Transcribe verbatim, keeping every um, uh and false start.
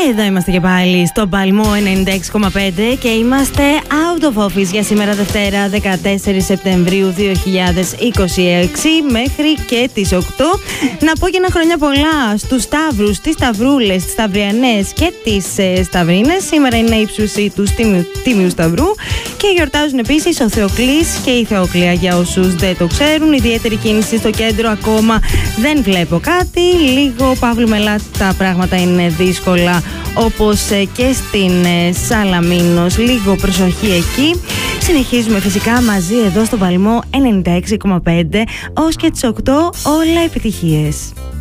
Εδώ είμαστε και πάλι στο Παλμό ενενήντα έξι κόμμα πέντε και είμαστε out of office για σήμερα Δευτέρα δεκατέσσερις Σεπτεμβρίου δύο χιλιάδες είκοσι έξι μέχρι και τις οκτώ. Να πω και ένα χρόνια πολλά στους Σταύρους, τις Σταυρούλες, τις Σταυριανές και τις ε, Σταυρίνες. Σήμερα είναι η ύψωση του Τίμιου, Τίμιου Σταυρού και γιορτάζουν επίσης ο Θεοκλής και η Θεόκλεια, για όσους δεν το ξέρουν. Ιδιαίτερη κίνηση στο κέντρο, ακόμα δεν βλέπω κάτι. Λίγο Παύλου Μελάτη τα πράγματα είναι δύσκολα, όπως και στην Σαλαμίνος. Λίγο προσοχή εκεί. Συνεχίζουμε φυσικά μαζί εδώ στο Παλμό ενενήντα έξι κόμμα πέντε ως και τις οκτώ. Όλα επιτυχίες.